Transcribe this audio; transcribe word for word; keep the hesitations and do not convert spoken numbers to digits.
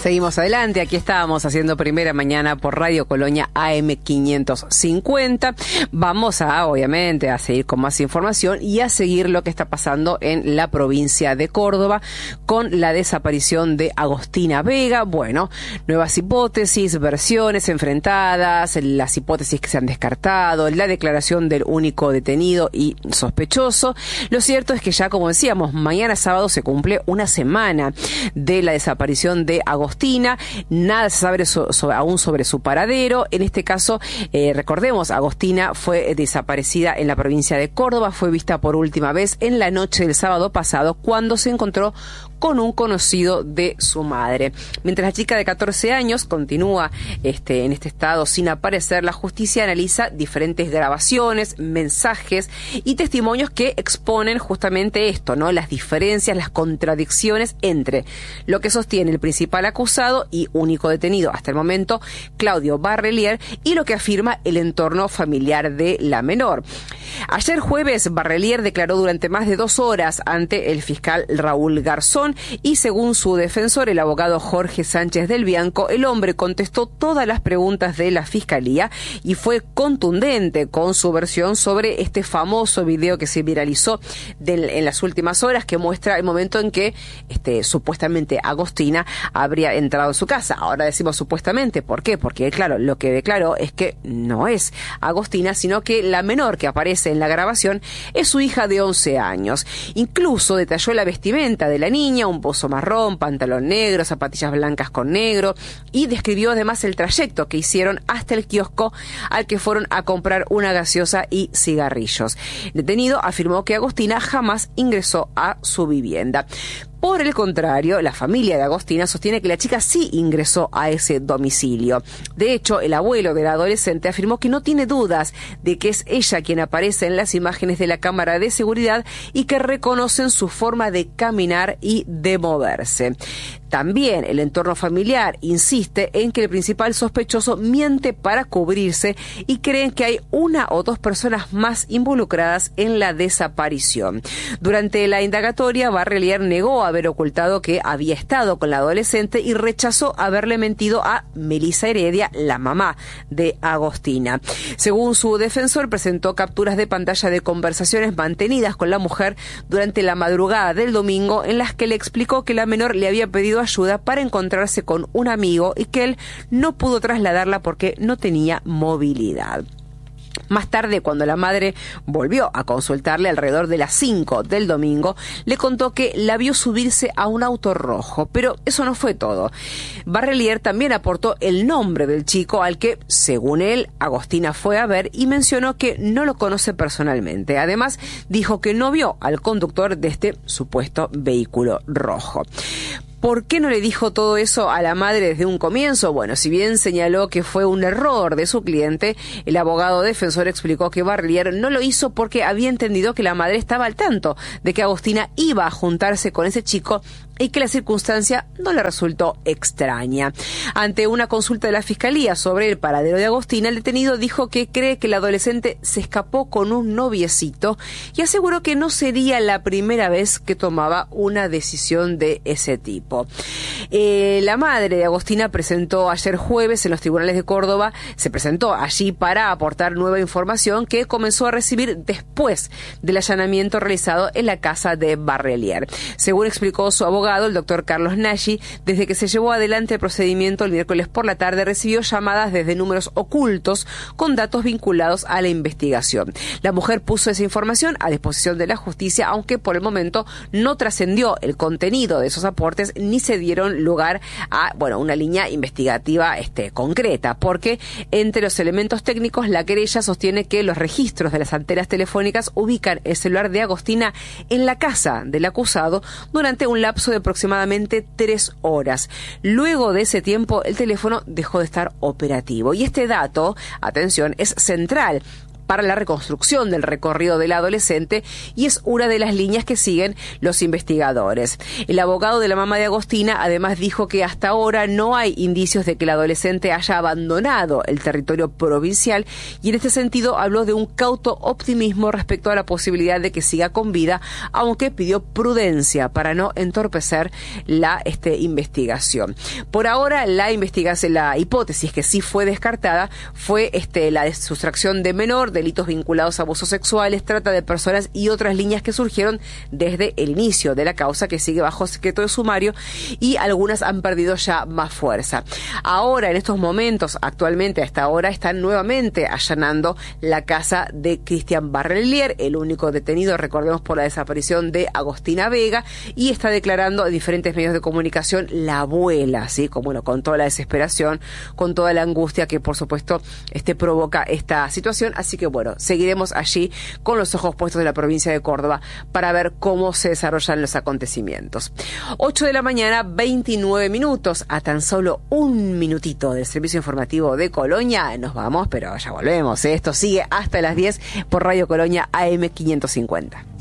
Seguimos adelante, aquí estábamos haciendo Primera Mañana por Radio Colonia A M quinientos cincuenta. Vamos a, obviamente, a seguir con más información y a seguir lo que está pasando en la provincia de Córdoba con la desaparición de Agostina Vega. Bueno, nuevas hipótesis, versiones enfrentadas, las hipótesis que se han descartado, la declaración del único detenido y sospechoso. Lo cierto es que ya, como decíamos, mañana sábado se cumple una semana de la desaparición de Agostina. Nada se sabe so, so, aún sobre su paradero. En este caso, eh, recordemos, Agostina fue desaparecida en la provincia de Córdoba, fue vista por última vez en la noche del sábado pasado cuando se encontró con un conocido de su madre. Mientras la chica de catorce años continúa este, en este estado sin aparecer, la justicia analiza diferentes grabaciones, mensajes y testimonios que exponen justamente esto, ¿no? Las diferencias, las contradicciones entre lo que sostiene el principal acusado y único detenido hasta el momento, Claudio Barrelier, y lo que afirma el entorno familiar de la menor. Ayer jueves, Barrelier declaró durante más de dos horas ante el fiscal Raúl Garzón y, según su defensor, el abogado Jorge Sánchez del Bianco, el hombre contestó todas las preguntas de la fiscalía y fue contundente con su versión sobre este famoso video que se viralizó de, en las últimas horas, que muestra el momento en que este, supuestamente Agostina habría entrado en su casa. Ahora decimos supuestamente, ¿por qué? Porque, claro, lo que declaró es que no es Agostina, sino que la menor que aparece en la grabación es su hija de once años. Incluso detalló la vestimenta de la niña, un buzo marrón, pantalón negro, zapatillas blancas con negro, y describió además el trayecto que hicieron hasta el kiosco al que fueron a comprar una gaseosa y cigarrillos. El detenido afirmó que Agostina jamás ingresó a su vivienda. Por el contrario, la familia de Agostina sostiene que la chica sí ingresó a ese domicilio. De hecho, el abuelo del adolescente afirmó que no tiene dudas de que es ella quien aparece en las imágenes de la cámara de seguridad y que reconocen su forma de caminar y de moverse. También el entorno familiar insiste en que el principal sospechoso miente para cubrirse y creen que hay una o dos personas más involucradas en la desaparición. Durante la indagatoria, Barrelier negó haber ocultado que había estado con la adolescente y rechazó haberle mentido a Melissa Heredia, la mamá de Agostina. Según su defensor, presentó capturas de pantalla de conversaciones mantenidas con la mujer durante la madrugada del domingo en las que le explicó que la menor le había pedido ayuda para encontrarse con un amigo y que él no pudo trasladarla porque no tenía movilidad. Más tarde, cuando la madre volvió a consultarle alrededor de las cinco del domingo, le contó que la vio subirse a un auto rojo, pero eso no fue todo. Barrelier también aportó el nombre del chico al que, según él, Agostina fue a ver y mencionó que no lo conoce personalmente. Además, dijo que no vio al conductor de este supuesto vehículo rojo. ¿Por qué no le dijo todo eso a la madre desde un comienzo? Bueno, si bien señaló que fue un error de su cliente, el abogado defensor explicó que Barrelier no lo hizo porque había entendido que la madre estaba al tanto de que Agostina iba a juntarse con ese chico y que la circunstancia no le resultó extraña. Ante una consulta de la Fiscalía sobre el paradero de Agostina, el detenido dijo que cree que el adolescente se escapó con un noviecito y aseguró que no sería la primera vez que tomaba una decisión de ese tipo. Eh, la madre de Agostina presentó ayer jueves en los tribunales de Córdoba, se presentó allí para aportar nueva información que comenzó a recibir después del allanamiento realizado en la casa de Barrelier. Según explicó su abogado, el doctor Carlos Nagy, desde que se llevó adelante el procedimiento el miércoles por la tarde, recibió llamadas desde números ocultos con datos vinculados a la investigación. La mujer puso esa información a disposición de la justicia, aunque por el momento no trascendió el contenido de esos aportes ni se dieron lugar a, bueno, una línea investigativa este, concreta, porque entre los elementos técnicos, la querella sostiene que los registros de las antenas telefónicas ubican el celular de Agostina en la casa del acusado durante un lapso de aproximadamente tres horas. Luego de ese tiempo, el teléfono dejó de estar operativo. Y este dato, atención, es central, para la reconstrucción del recorrido del adolescente y es una de las líneas que siguen los investigadores. El abogado de la mamá de Agostina además dijo que hasta ahora no hay indicios de que el adolescente haya abandonado el territorio provincial y en este sentido habló de un cauto optimismo respecto a la posibilidad de que siga con vida, aunque pidió prudencia para no entorpecer la este, investigación. Por ahora la investigación, la hipótesis que sí fue descartada fue este, la de sustracción de menor, delitos vinculados a abusos sexuales, trata de personas y otras líneas que surgieron desde el inicio de la causa, que sigue bajo secreto de sumario, y algunas han perdido ya más fuerza. Ahora, en estos momentos, actualmente a esta hora, están nuevamente allanando la casa de Cristian Barrelier, el único detenido, recordemos, por la desaparición de Agostina Vega, y está declarando en diferentes medios de comunicación la abuela, ¿sí? Como, bueno, con toda la desesperación, con toda la angustia que, por supuesto, este provoca esta situación. Así que, bueno, seguiremos allí con los ojos puestos de la provincia de Córdoba para ver cómo se desarrollan los acontecimientos. ocho de la mañana, veintinueve minutos, a tan solo un minutito del servicio informativo de Colonia. Nos vamos, pero ya volvemos, ¿eh? Esto sigue hasta las diez por Radio Colonia A M quinientos cincuenta.